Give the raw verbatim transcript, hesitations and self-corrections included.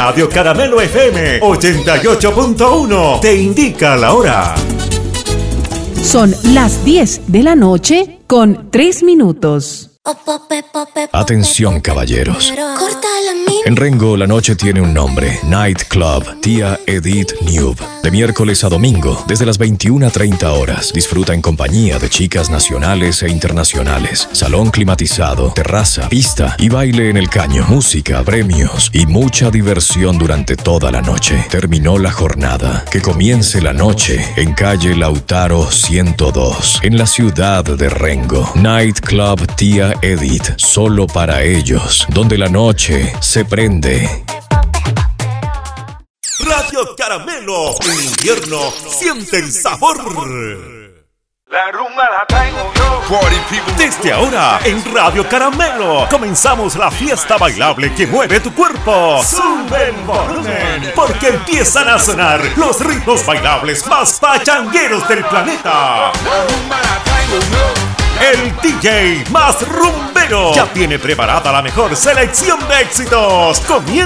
Radio Caramelo F M ochenta y ocho punto uno te indica la hora. Son las diez de la noche con tres minutos. Atención, caballeros. En Rengo la noche tiene un nombre: Night Club Tía Edith Newb. De miércoles a domingo, desde las veintiuna treinta horas, disfruta en compañía de chicas nacionales e internacionales. Salón climatizado, terraza, pista y baile en el caño. Música, premios y mucha diversión durante toda la noche. Terminó la jornada. Que comience la noche en calle Lautaro ciento dos, en la ciudad de Rengo. Night Club Tía Edith, solo para ellos, donde la noche se prende. Radio Caramelo, en invierno siente el sabor. La rumba la traigo yo. Desde ahora, en Radio Caramelo, comenzamos la fiesta bailable que mueve tu cuerpo. Sube el volumen, porque empiezan a sonar los ritmos bailables más pachangueros del planeta. La rumba la traigo yo. El D J más rumbero ya tiene preparada la mejor selección de éxitos. Comienza